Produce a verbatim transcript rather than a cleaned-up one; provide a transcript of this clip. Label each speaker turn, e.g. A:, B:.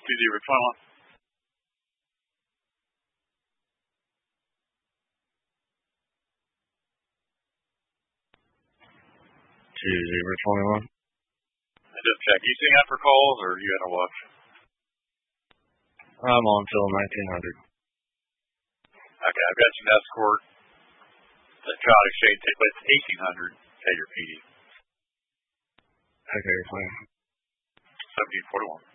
A: two zero twenty-one.
B: two zero twenty-one.
A: Just check. You sing out for calls, or you got to watch?
B: I'm on till nineteen hundred.
A: Okay, I've got you an escort. The child exchange take place at eighteen hundred. Pay your P D.
B: Okay, fine.
A: seventeen forty-one.